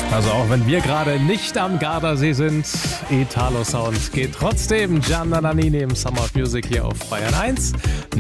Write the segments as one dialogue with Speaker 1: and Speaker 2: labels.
Speaker 1: Also auch wenn wir gerade nicht am Gardasee sind, Italo Sound geht trotzdem. Gianna Nannini im Summer of Music hier auf Bayern 1.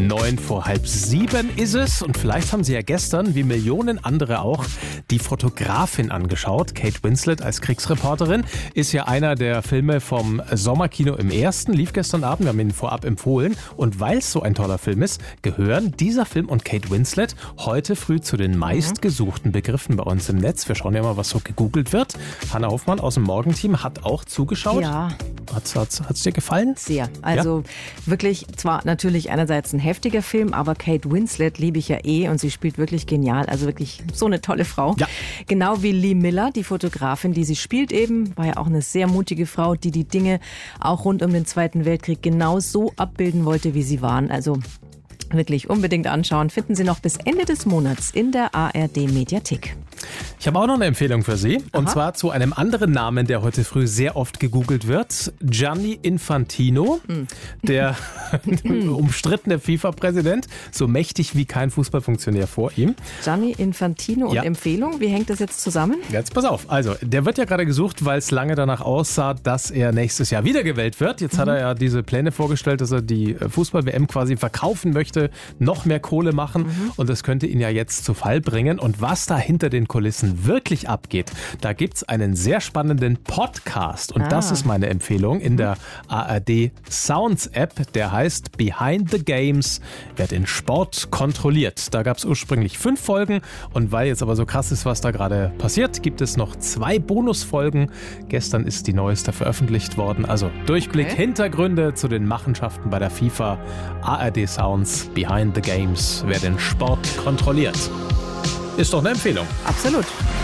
Speaker 1: 6:45 ist es und vielleicht haben Sie ja gestern, wie Millionen andere auch, die Fotografin angeschaut. Kate Winslet als Kriegsreporterin ist ja einer der Filme vom Sommerkino im Ersten, lief gestern Abend, wir haben ihn vorab empfohlen. Und weil es so ein toller Film ist, gehören dieser Film und Kate Winslet heute früh zu den meistgesuchten Begriffen bei uns im Netz. Wir schauen ja mal, was so gegoogelt wird. Hanna Hofmann aus dem Morgenteam hat auch zugeschaut.
Speaker 2: Ja.
Speaker 1: Hat's dir gefallen?
Speaker 2: Sehr. Also wirklich, zwar natürlich einerseits ein heftiger Film, aber Kate Winslet liebe ich ja und sie spielt wirklich genial. Also wirklich so eine tolle Frau.
Speaker 1: Ja.
Speaker 2: Genau wie Lee Miller, die Fotografin, die sie spielt eben, war ja auch eine sehr mutige Frau, die die Dinge auch rund um den Zweiten Weltkrieg genau so abbilden wollte, wie sie waren. Also wirklich unbedingt anschauen. Finden Sie noch bis Ende des Monats in der ARD-Mediathek.
Speaker 1: Ich habe auch noch eine Empfehlung für Sie. Und zwar zu einem anderen Namen, der heute früh sehr oft gegoogelt wird. Gianni Infantino, der umstrittene FIFA-Präsident. So mächtig wie kein Fußballfunktionär vor ihm.
Speaker 2: Gianni Infantino und Empfehlung. Wie hängt das jetzt zusammen?
Speaker 1: Jetzt pass auf. Also, der wird ja gerade gesucht, weil es lange danach aussah, dass er nächstes Jahr wiedergewählt wird. Jetzt hat er ja diese Pläne vorgestellt, dass er die Fußball-WM quasi verkaufen möchte, noch mehr Kohle machen. Und das könnte ihn ja jetzt zu Fall bringen. Und was da hinter den Kulissen wirklich abgeht, da gibt es einen sehr spannenden Podcast. Und das ist meine Empfehlung in der ARD Sounds App. Der heißt Behind the Games, wer den Sport kontrolliert. Da gab es ursprünglich 5 Folgen. Und weil jetzt aber so krass ist, was da gerade passiert, gibt es noch 2 Bonusfolgen. Gestern ist die neueste veröffentlicht worden. Also Durchblick, Hintergründe zu den Machenschaften bei der FIFA. ARD Sounds Behind the Games, wer den Sport kontrolliert. Ist doch eine Empfehlung.
Speaker 2: Absolut.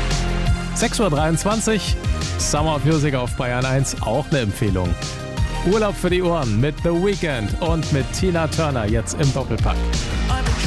Speaker 1: 6:23 Uhr, Summer of Music auf Bayern 1, auch eine Empfehlung. Urlaub für die Ohren mit The Weeknd und mit Tina Turner jetzt im Doppelpack.